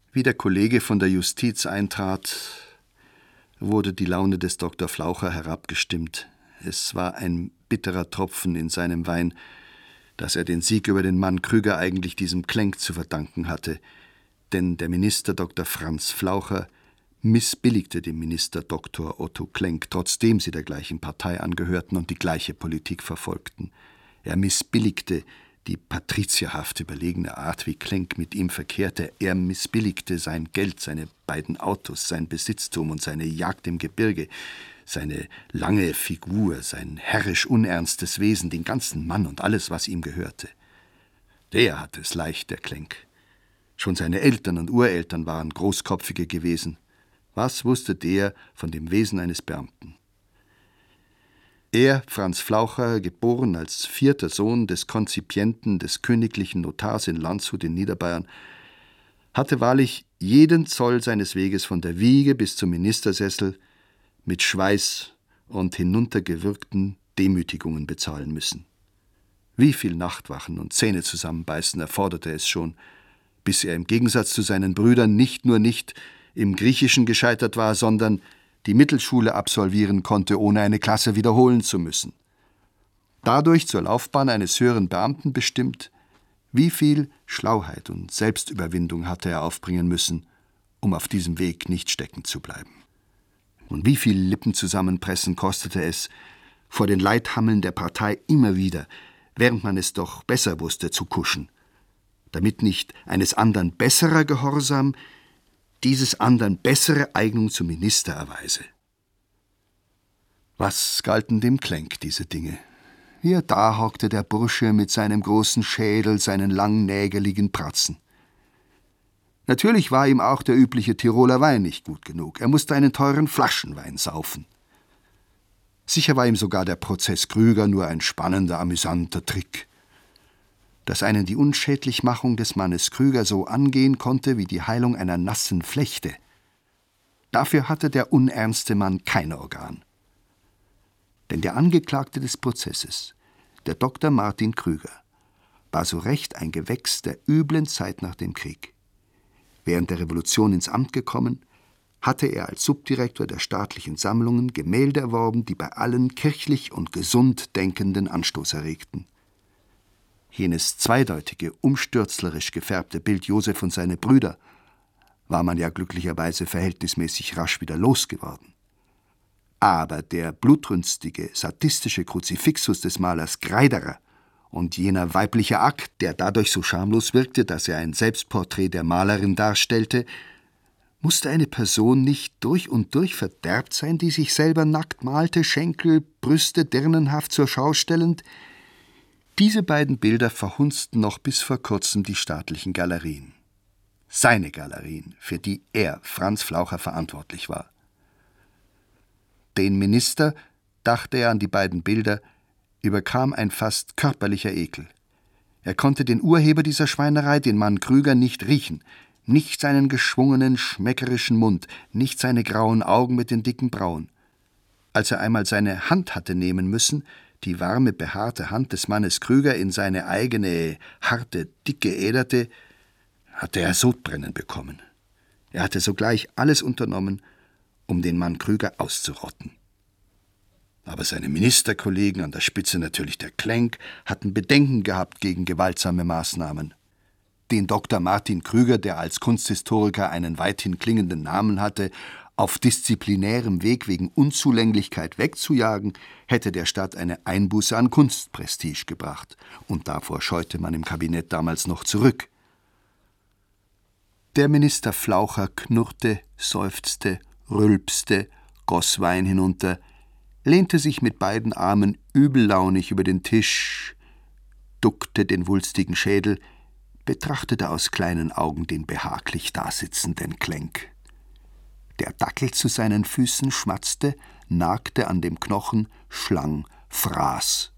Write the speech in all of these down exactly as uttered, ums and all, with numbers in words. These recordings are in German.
Wie der Kollege von der Justiz eintrat, wurde die Laune des Doktor Flaucher herabgestimmt. Es war ein bitterer Tropfen in seinem Wein, dass er den Sieg über den Mann Krüger eigentlich diesem Klenk zu verdanken hatte. Denn der Minister Doktor Franz Flaucher missbilligte den Minister Doktor Otto Klenk, trotzdem sie der gleichen Partei angehörten und die gleiche Politik verfolgten. Er missbilligte die patrizierhaft überlegene Art, wie Klenk mit ihm verkehrte. Er missbilligte sein Geld, seine beiden Autos, sein Besitztum und seine Jagd im Gebirge, seine lange Figur, sein herrisch unernstes Wesen, den ganzen Mann und alles, was ihm gehörte. Der hatte es leicht, der Klenk. Schon seine Eltern und Ureltern waren Großkopfige gewesen. Was wusste der von dem Wesen eines Beamten? Er, Franz Flaucher, geboren als vierter Sohn des Konzipienten des königlichen Notars in Landshut in Niederbayern, hatte wahrlich jeden Zoll seines Weges von der Wiege bis zum Ministersessel mit Schweiß und hinuntergewürgten Demütigungen bezahlen müssen. Wie viel Nachtwachen und Zähne zusammenbeißen erforderte es schon, bis er im Gegensatz zu seinen Brüdern nicht nur nicht im Griechischen gescheitert war, sondern die Mittelschule absolvieren konnte, ohne eine Klasse wiederholen zu müssen. Dadurch zur Laufbahn eines höheren Beamten bestimmt, wie viel Schlauheit und Selbstüberwindung hatte er aufbringen müssen, um auf diesem Weg nicht stecken zu bleiben. Und wie viel Lippenzusammenpressen kostete es, vor den Leithammeln der Partei immer wieder, während man es doch besser wusste, zu kuschen, damit nicht eines andern besserer Gehorsam dieses andern bessere Eignung zum Minister erweise. Was galten dem Klenk diese Dinge? Wie er da hockte, der Bursche mit seinem großen Schädel, seinen langnägeligen Pratzen. Natürlich war ihm auch der übliche Tiroler Wein nicht gut genug. Er musste einen teuren Flaschenwein saufen. Sicher war ihm sogar der Prozess Krüger nur ein spannender, amüsanter Trick. Dass einen die Unschädlichmachung des Mannes Krüger so angehen konnte wie die Heilung einer nassen Flechte. Dafür hatte der unernste Mann kein Organ. Denn der Angeklagte des Prozesses, der Doktor Martin Krüger, war so recht ein Gewächs der üblen Zeit nach dem Krieg. Während der Revolution ins Amt gekommen, hatte er als Subdirektor der staatlichen Sammlungen Gemälde erworben, die bei allen kirchlich und gesund Denkenden Anstoß erregten. Jenes zweideutige, umstürzlerisch gefärbte Bild Josef und seine Brüder war man ja glücklicherweise verhältnismäßig rasch wieder losgeworden. Aber der blutrünstige, sadistische Kruzifixus des Malers Greiderer und jener weibliche Akt, der dadurch so schamlos wirkte, dass er ein Selbstporträt der Malerin darstellte, musste eine Person nicht durch und durch verderbt sein, die sich selber nackt malte, Schenkel, Brüste dirnenhaft zur Schau stellend. Diese beiden Bilder verhunzten noch bis vor kurzem die staatlichen Galerien. Seine Galerien, für die er, Franz Flaucher, verantwortlich war. Den Minister, dachte er an die beiden Bilder, überkam ein fast körperlicher Ekel. Er konnte den Urheber dieser Schweinerei, den Mann Krüger, nicht riechen, nicht seinen geschwungenen, schmeckerischen Mund, nicht seine grauen Augen mit den dicken Brauen. Als er einmal seine Hand hatte nehmen müssen, die warme, behaarte Hand des Mannes Krüger in seine eigene, harte, dicke äderte, hatte er Sodbrennen bekommen. Er hatte sogleich alles unternommen, um den Mann Krüger auszurotten. Aber seine Ministerkollegen, an der Spitze natürlich der Klenk, hatten Bedenken gehabt gegen gewaltsame Maßnahmen. Den Doktor Martin Krüger, der als Kunsthistoriker einen weithin klingenden Namen hatte, auf disziplinärem Weg wegen Unzulänglichkeit wegzujagen, hätte der Stadt eine Einbuße an Kunstprestige gebracht. Und davor scheute man im Kabinett damals noch zurück. Der Minister Flaucher knurrte, seufzte, rülpste, goss Wein hinunter, lehnte sich mit beiden Armen übellaunig über den Tisch, duckte den wulstigen Schädel, betrachtete aus kleinen Augen den behaglich dasitzenden Klenk. Der Dackel zu seinen Füßen schmatzte, nagte an dem Knochen, schlang, fraß.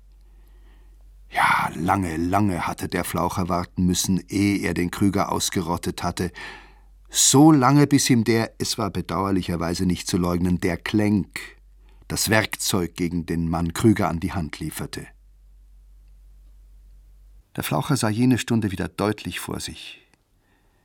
Ja, lange, lange hatte der Flaucher warten müssen, ehe er den Krüger ausgerottet hatte. So lange, bis ihm der, es war bedauerlicherweise nicht zu leugnen, der Klenk, das Werkzeug gegen den Mann Krüger an die Hand lieferte. Der Flaucher sah jene Stunde wieder deutlich vor sich.